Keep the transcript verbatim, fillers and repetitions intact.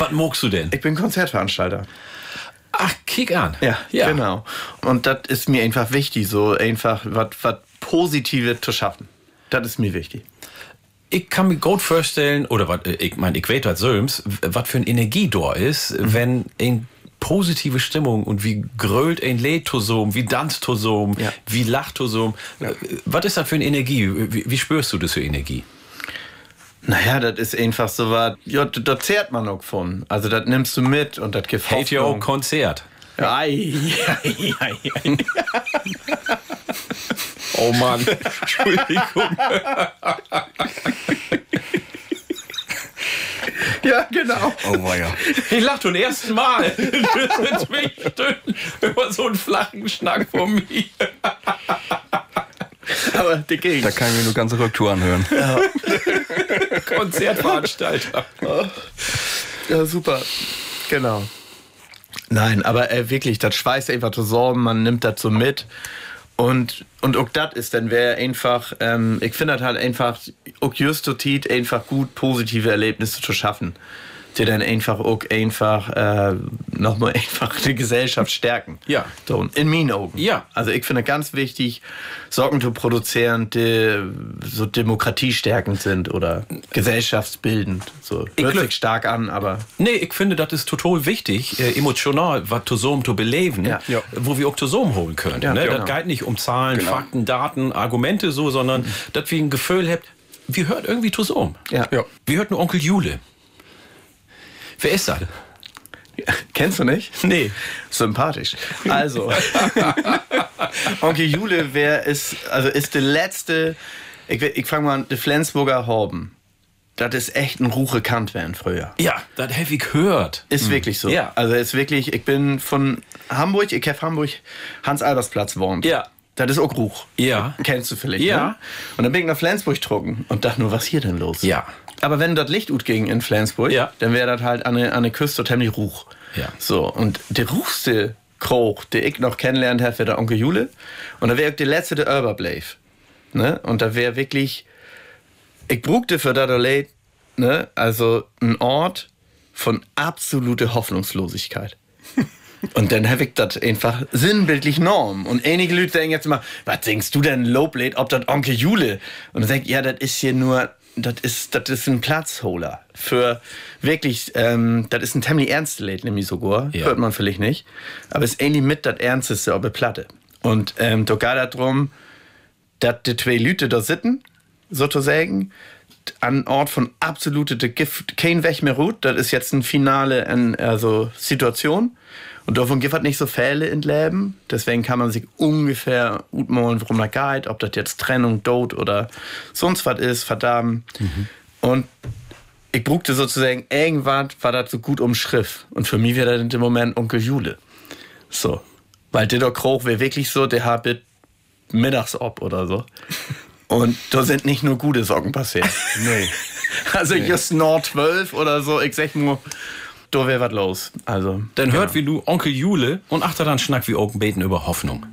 Was magst du denn? Ich bin Konzertveranstalter. Ach, kick an. Ja, ja. genau. Und das ist mir einfach wichtig, so einfach was Positives zu schaffen. Das ist mir wichtig. Ich kann mir gut vorstellen, oder wat, ich mein, ich weiß was Söms, was für eine Energie da ist, mhm. wenn ein positive Stimmung und wie grölt ein Liedtosom, wie Danztosom, ja. wie Lachtosom. Ja. Was ist das für eine Energie? Wie, wie spürst du das für Energie? Naja, das ist einfach so was, ja, da zehrt man auch von. Also das nimmst du mit und das gibt Hoffnung. Hält ja auch Konzert. Ei, ei, ei, ei. Oh Mann, Entschuldigung. Ja, genau. Oh mein Gott. Ich lach zum ersten Mal. Das ist mich über so einen flachen Schnack von mir. Aber die Gegend. Da kann ich mir nur ganze Rücktour anhören. Ja. Konzertveranstalter. Ja, super. Genau. Nein, aber äh, wirklich, das schweißt einfach zu Sorgen, man nimmt das so mit. Und, und auch das ist dann wäre einfach, ähm, ich finde das halt einfach, auch just so tit, einfach gut positive Erlebnisse zu schaffen, die dann einfach auch einfach äh, nochmal einfach die Gesellschaft stärken. Ja. So, in meinen Augen. Ja. Also ich finde ganz wichtig, Sorgen zu produzieren, die so demokratiestärkend sind oder gesellschaftsbildend. So hört sich stark an, aber... Nee, ich finde, das ist total wichtig, äh, emotional, was zu so zu beleben, ja. Ja. wo wir auch zu so holen können. Ja, ne? genau. Das geht nicht um Zahlen, Genau. Fakten, Daten, Argumente so, sondern mhm. dass wir ein Gefühl habt, wir hört irgendwie zu so. Ja. Ja. Wir hört nur Onkel Jule. Wer ist das? Ja, kennst du nicht? Nee. Sympathisch. Also, Onkel Jule wer ist, also ist der letzte, ich, ich fange mal an, der Flensburger Horben. Das ist echt ein Ruch gekannt werden früher. Ja, das habe ich gehört. Ist mhm. wirklich so. Ja. Also ist wirklich, ich bin von Hamburg, ich habe Hamburg Hans-Albers-Platz wohnt. Ja. Das ist auch Ruch. Ja. Kennst du vielleicht, ja. Ne? Und dann bin ich nach Flensburg getroffen und dachte nur, was hier denn los? Ja. Aber wenn das Licht gut ging in Flensburg, ja. dann wäre das halt an der, an der Küste ziemlich Ruch. Ja. So, und der ruchste Kroch, den ich noch kennengelernt habe, wäre der Onkel Jule. Und da wäre der letzte der Urberbleif. Ne? Und da wäre wirklich, ich brauchte für das Lied, ne? Also ein Ort von absoluter Hoffnungslosigkeit. Und dann habe ich das einfach sinnbildlich norm. Und einige Leute denken jetzt immer, was denkst du denn, Loblied, ob das Onkel Jule? Und dann denke ich, ja, das ist hier nur, das ist, das ist ein Platzholer. Für wirklich, ähm, das ist ein ziemlich ernstes Lied, nämlich sogar. Ja. Hört man vielleicht nicht. Aber es ist eigentlich mit das Ernsteste auf der Platte. Und ähm, da geht es darum, dass die zwei Leute da sitzen, sozusagen, an Ort von absolute, da gibt kein Weg mehr ruht. Das ist jetzt ein Finale, an, also Situation. Und davon gibt es nicht so Fälle in Leben. Deswegen kann man sich ungefähr utmalen, worum das geht. Ob das jetzt Trennung, Tod oder sonst was ist, verdammt. Mhm. Und ich brauchte sozusagen irgendwas, war das so gut umschrift. Und für mich wäre das in dem Moment Onkel Jule. So. Weil der doch Kroch wäre wirklich so, der hat mittags ob oder so. Und da sind nicht nur gute Socken passiert. Nee. Also nee. just Nord zwölf oder so, ich sag nur, da wäre was los. Also, dann genau. hört wie du Onkel Jule und achter dann Schnack wie Open Beten über Hoffnung.